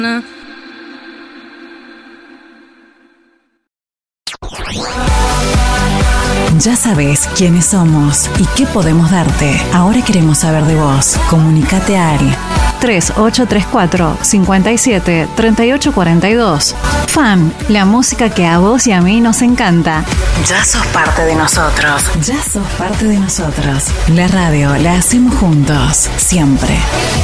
Ya sabes quiénes somos y qué podemos darte. Ahora queremos saber de vos. Comunicate al 3834-57-3842. FAM, la música que a vos y a mí nos encanta. Ya sos parte de nosotros. Ya sos parte de nosotros. La radio la hacemos juntos, siempre.